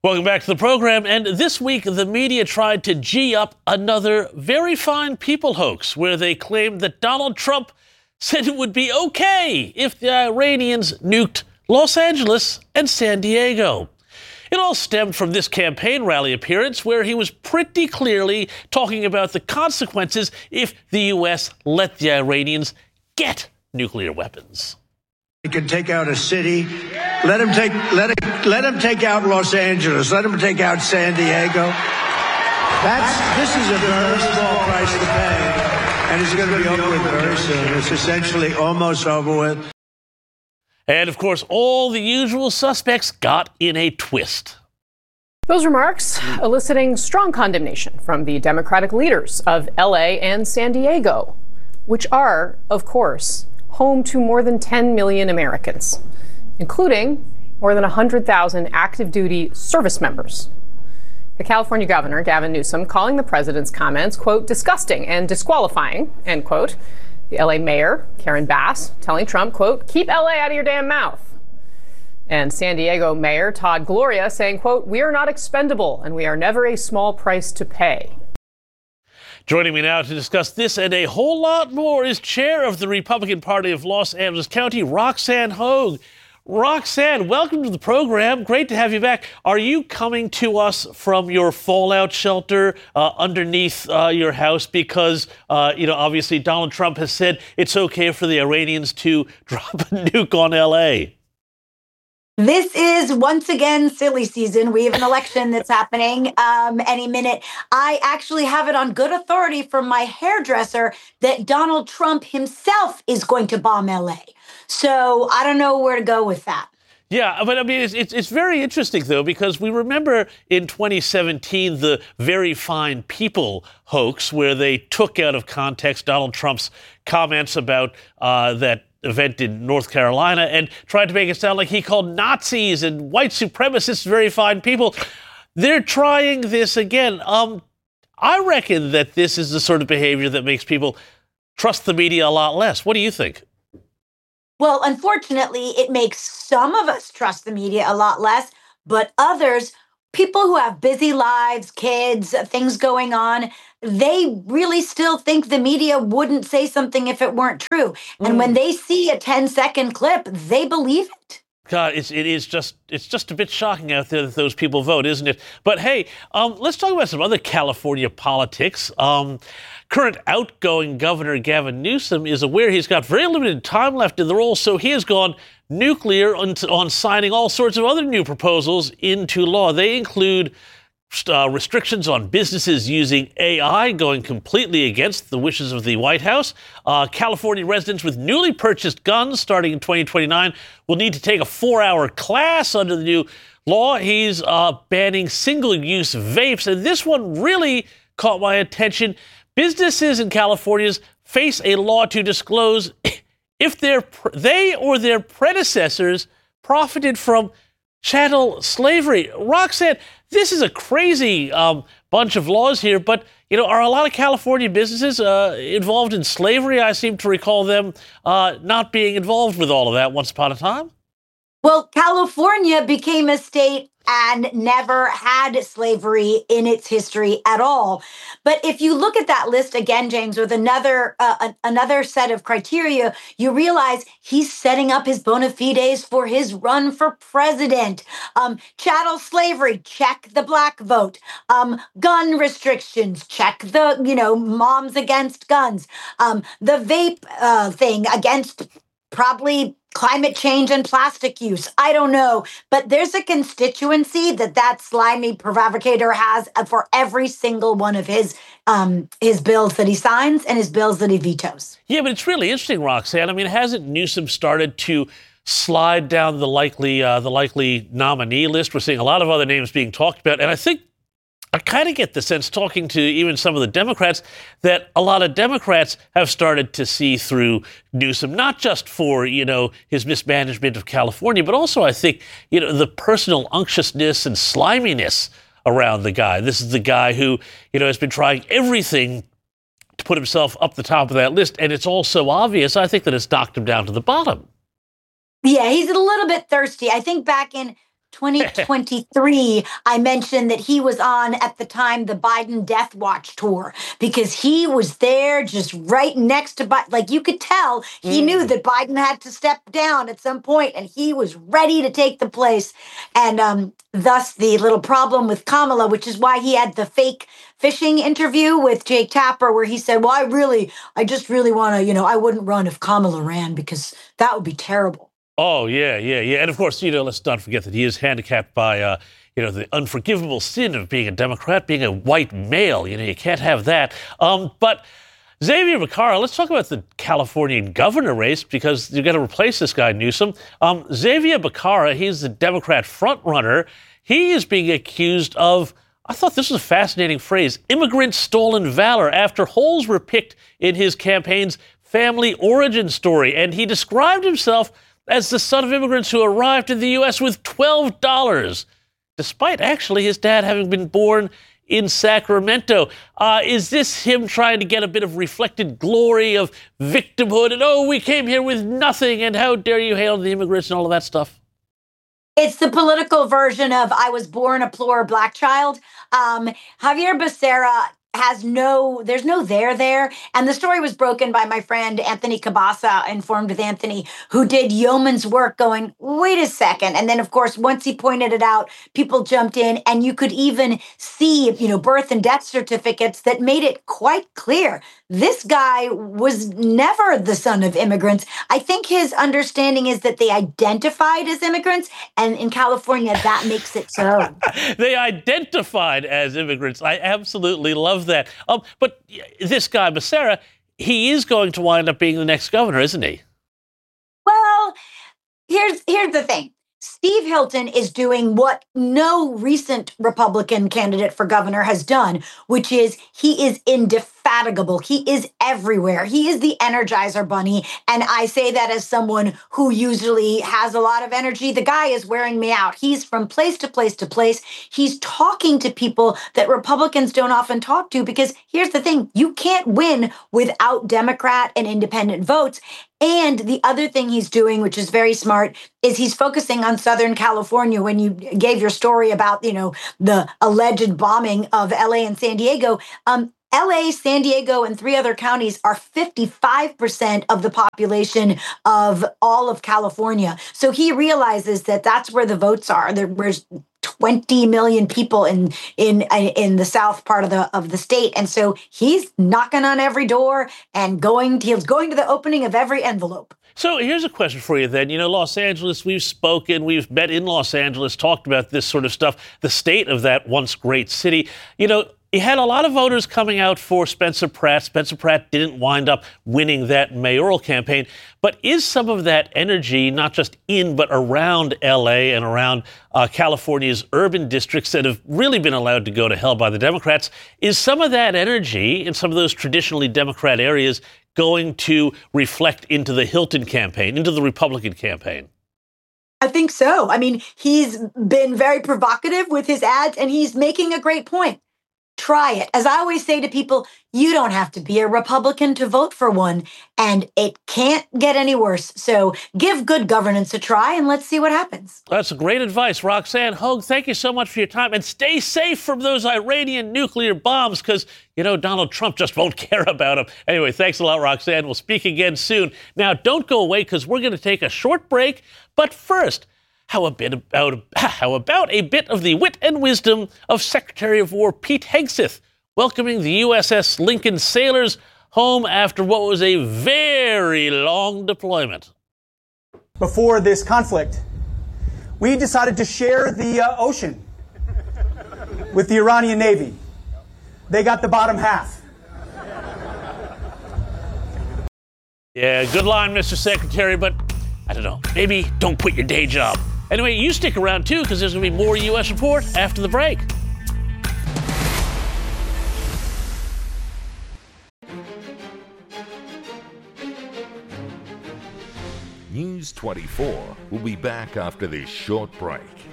Welcome back to the program. And this week, the media tried to gee up another very fine people hoax where they claimed that Donald Trump said it would be okay if the Iranians nuked Los Angeles and San Diego. It all stemmed from this campaign rally appearance where he was pretty clearly talking about the consequences if the U.S. let the Iranians get nuclear weapons. He can take out a city. Let him take out Los Angeles. Let him take out San Diego. This is a very small price to pay, and it's going to be over with very soon. It's essentially almost over with. And of course, all the usual suspects got in a twist. Those remarks eliciting strong condemnation from the Democratic leaders of LA and San Diego, which are, of course, home to more than 10 million Americans, including more than 100,000 active duty service members. The California governor, Gavin Newsom, calling the president's comments, quote, disgusting and disqualifying, end quote. The LA mayor, Karen Bass, telling Trump, quote, keep LA out of your damn mouth. And San Diego Mayor Todd Gloria saying, quote, we are not expendable and we are never a small price to pay. Joining me now to discuss this and a whole lot more is chair of the Republican Party of Los Angeles County, Roxanne Hogue. Roxanne, welcome to the program. Great to have you back. Are you coming to us from your fallout shelter underneath your house? Because, obviously Donald Trump has said it's okay for the Iranians to drop a nuke on L.A. This is, once again, silly season. We have an election that's happening any minute. I actually have it on good authority from my hairdresser that Donald Trump himself is going to bomb L.A. So I don't know where to go with that. Yeah, but I mean, it's very interesting, though, because we remember in 2017 the very fine people hoax where they took out of context Donald Trump's comments about that event in North Carolina and tried to make it sound like he called Nazis and white supremacists very fine people. They're trying this again. I reckon that this is the sort of behavior that makes people trust the media a lot less. What do you think? Well, unfortunately, it makes some of us trust the media a lot less, but others, people who have busy lives, kids, things going on, they really still think the media wouldn't say something if it weren't true. And when they see a 10-second clip, they believe it. God, it's just a bit shocking out there that those people vote, isn't it? But hey, let's talk about some other California politics. Current outgoing Governor Gavin Newsom is aware he's got very limited time left in the role, so he has gone nuclear on signing all sorts of other new proposals into law. They include restrictions on businesses using AI, going completely against the wishes of the White House. California residents with newly purchased guns starting in 2029 will need to take a 4-hour class under the new law. He's banning single-use vapes, and this one really caught my attention. Businesses in California face a law to disclose if they or their predecessors profited from chattel slavery. Roxanne, this is a crazy bunch of laws here, but, are a lot of California businesses involved in slavery? I seem to recall them not being involved with all of that once upon a time. Well, California became a state and never had slavery in its history at all. But if you look at that list again, James, with another set of criteria, you realize he's setting up his bona fides for his run for president. Chattel slavery, check the black vote. Gun restrictions, check the, moms against guns. The vape thing against probably climate change and plastic use. I don't know. But there's a constituency that slimy provocateur has for every single one of his bills that he signs and his bills that he vetoes. Yeah, but it's really interesting, Roxanne. I mean, hasn't Newsom started to slide down the likely nominee list? We're seeing a lot of other names being talked about. And I kind of get the sense, talking to even some of the Democrats, that a lot of Democrats have started to see through Newsom, not just for, his mismanagement of California, but also, I think, the personal unctuousness and sliminess around the guy. This is the guy who, has been trying everything to put himself up the top of that list, and it's all so obvious, I think that it's knocked him down to the bottom. Yeah, he's a little bit thirsty. I think back in 2023, I mentioned that he was on, at the time, the Biden Death Watch tour, because he was there just right next to Biden. Like, you could tell he knew that Biden had to step down at some point, and he was ready to take the place. And thus the little problem with Kamala, which is why he had the fake fishing interview with Jake Tapper, where he said, well, I just really want to, I wouldn't run if Kamala ran because that would be terrible. Oh, yeah. And of course, let's not forget that he is handicapped by, the unforgivable sin of being a Democrat, being a white male. You can't have that. But Xavier Becerra, let's talk about the Californian governor race, because you've got to replace this guy, Newsom. Xavier Becerra, he's the Democrat frontrunner. He is being accused of, I thought this was a fascinating phrase, immigrant stolen valor, after holes were picked in his campaign's family origin story. And he described himself as the son of immigrants who arrived in the U.S. with $12, despite actually his dad having been born in Sacramento. Is this him trying to get a bit of reflected glory of victimhood and, we came here with nothing and how dare you hail the immigrants and all of that stuff? It's the political version of I was born a poor black child. Javier Becerra there's no there. And the story was broken by my friend Anthony Cabasa, Informed with Anthony, who did yeoman's work going, wait a second. And then, of course, once he pointed it out, people jumped in, and you could even see, birth and death certificates that made it quite clear. This guy was never the son of immigrants. I think his understanding is that they identified as immigrants, and in California, that makes it so. They identified as immigrants. I absolutely love that. But this guy, Becerra, he is going to wind up being the next governor, isn't he? Well, here's the thing. Steve Hilton is doing what no recent Republican candidate for governor has done, which is he is indefatigable. He is everywhere. He is the Energizer Bunny. And I say that as someone who usually has a lot of energy. The guy is wearing me out. He's from place to place to place. He's talking to people that Republicans don't often talk to, because here's the thing. You can't win without Democrat and independent votes. And the other thing he's doing, which is very smart, is he's focusing on Southern California. When you gave your story about, the alleged bombing of LA and San Diego, LA, San Diego, and 3 other counties are 55% of the population of all of California. So he realizes that that's where the votes are. There's 20 million people in the south part of the state. And so he's knocking on every door and he's going to the opening of every envelope. So here's a question for you then. Los Angeles, we've spoken, we've met in Los Angeles, talked about this sort of stuff, the state of that once great city. You had a lot of voters coming out for Spencer Pratt. Spencer Pratt didn't wind up winning that mayoral campaign. But is some of that energy not just in but around L.A. and around California's urban districts that have really been allowed to go to hell by the Democrats, is some of that energy in some of those traditionally Democrat areas going to reflect into the Hilton campaign, into the Republican campaign? I think so. I mean, he's been very provocative with his ads, and he's making a great point. Try it. As I always say to people, you don't have to be a Republican to vote for one, and it can't get any worse. So give good governance a try, and let's see what happens. That's great advice, Roxanne Hogue. Thank you so much for your time, and stay safe from those Iranian nuclear bombs, because, Donald Trump just won't care about them. Anyway, thanks a lot, Roxanne. We'll speak again soon. Now, don't go away, because we're going to take a short break. But first, how about a bit of the wit and wisdom of Secretary of War Pete Hegseth, welcoming the USS Lincoln sailors home after what was a very long deployment. Before this conflict, we decided to share the ocean with the Iranian Navy. They got the bottom half. Yeah, good line, Mr. Secretary, but I don't know, maybe don't quit your day job. Anyway, you stick around, too, because there's going to be more U.S. Report after the break. News 24 will be back after this short break.